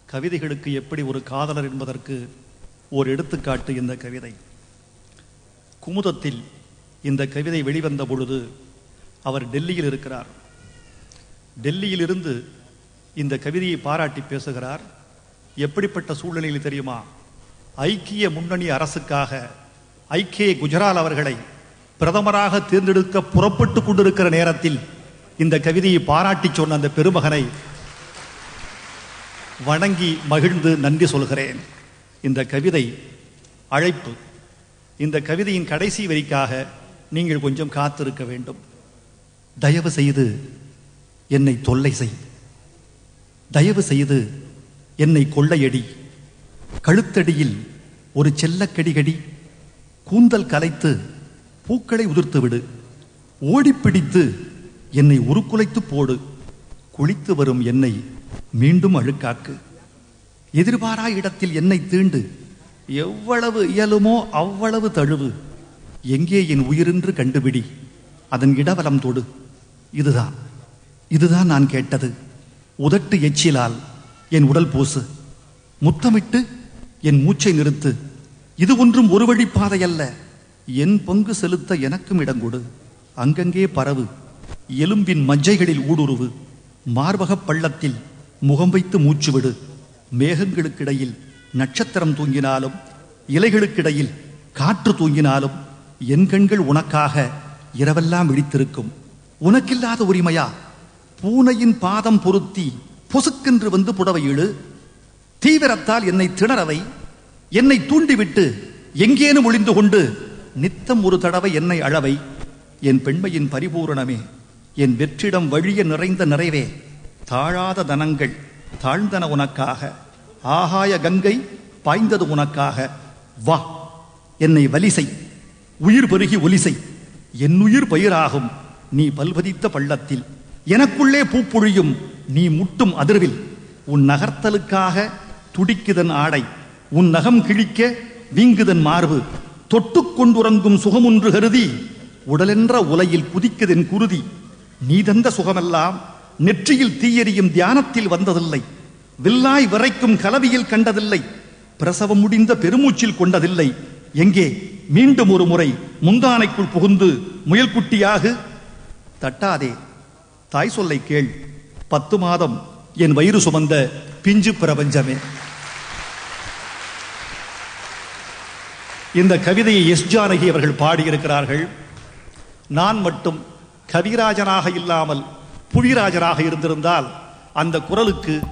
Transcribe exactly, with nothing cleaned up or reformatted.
கவிதைகளுக்கு எப்படி ஒரு காதலர் என்பதற்கு ஒரு எடுத்துக்காட்டு இந்த கவிதை. குமுதத்தில் இந்த கவிதை வெளிவந்த பொழுது அவர் டெல்லியில் இருக்கிறார். டெல்லியிலிருந்து இந்த கவிதையை பாராட்டி பேசுகிறார். எப்படிப்பட்ட சூழ்நிலையில் தெரியுமா? ஐக்கிய முன்னணி அரசுக்காக ஐக்கிய குஜரால் அவர்களை பிரதமராக தேர்ந்தெடுக்க புறப்பட்டு கொண்டிருக்கிற நேரத்தில் இந்த கவிதையை பாராட்டி சொன்ன அந்த பெருமகனை வணங்கி மகிழ்ந்து நன்றி சொல்கிறேன். இந்த கவிதை அழைப்பு. இந்த கவிதையின் கடைசி வரிக்காக நீங்கள் கொஞ்சம் காத்திருக்க வேண்டும். தயவு செய்து என்னை தொல்லை செய், தயவு செய்து என்னை கொள்ளையடி, கழுத்தடியில் ஒரு செல்லக்கடிகடி, கூந்தல் கலைத்து பூக்களை உதிர்த்து விடு, ஓடிப்பிடித்து என்னை உருக்குலைத்து போடு, குளித்து வரும் என்னை மீண்டும் அழுக்காக்கு, எதிர்பாரா இடத்தில் என்னை தீண்டு, எவ்வளவு இயலுமோ அவ்வளவு தழுவு, எங்கே என் உயிரென்று கண்டுபிடி, அதன் இடவலம் தொடு. இதுதான் இதுதான் நான் கேட்டது. உதட்டு எச்சிலால் என் உடல் பூசு, முத்தமிட்டு என் மூச்சை நிறுத்து. இது ஒன்றும் ஒரு வழிப்பாதை அல்ல, என் பங்கு செலுத்த எனக்கும் இடங்கொடு. அங்கங்கே பரவு, எலும்பின் மஜ்ஜைகளில் ஊடுருவு, மார்பக பள்ளத்தில் முகம் வைத்து மூச்சு விடு. மேகங்களுக்கிடையில் நட்சத்திரம் தூங்கினாலும் இலைகளுக்கிடையில் காற்று தூங்கினாலும் என் கண்கள் உனக்காக இரவெல்லாம் விழித்திருக்கும். உனக்கில்லாத உரிமையா? பூனையின் பாதம் பொருத்தி பொசுக்கென்று வந்து புடவை இழு. தீவிரத்தால் என்னை திணறவை, என்னை தூண்டிவிட்டு எங்கேனும் ஒளிந்து கொண்டு நித்தம் ஒரு தடவை என்னை அழவை. என் பெண்மையின் பரிபூரணமே, என் வெற்றிடம் வழிய நிறைந்த நிறைவே, தாழாத தனங்கள் தாழ்ந்தன உனக்காக, ஆகாய கங்கை பாய்ந்தது உனக்காக. வா, என்னை வலிசை, உயிர் பெருகி ஒலிசை, என் உயிர் பயிராகும் நீ பல்வதித்த பள்ளத்தில், எனக்குள்ளே பூப்பொழியும் நீ முட்டும் அதிர்வில். உன் நகர்த்தலுக்காக துடிக்குதன் ஆடை, உன் நகம் கிழிக்க வீங்குதன் மார்பு, தொட்டுக் கொண்டுறங்கும் சுகமொன்று கருதி உடலென்ற உலையில் குதிக்குதன் குருதி. நீ தந்த சுகமெல்லாம் நெற்றியில் தீயெறியும் தியானத்தில் வந்ததில்லை, வில்லாய் விரைக்கும் கலவியில் கண்டதில்லை, பிரசவம் முடிந்த பெருமூச்சில் கொண்டதில்லை. எங்கே மீண்டும் ஒரு முறை முந்தானைக்குள் புகுந்து முயல்குட்டியாகு. தட்டாதே, தாய் சொல்லை கேள், பத்து மாதம் என் வயிறு சுமந்த பிஞ்சு பிரபஞ்சமே. இந்த கவிதையை எஸ் ஜானகி அவர்கள் பாடியிருக்கிறார்கள். நான் மட்டும் கவிராஜனாக இல்லாமல் புவிராஜனாக இருந்திருந்தால் அந்த குரலுக்கு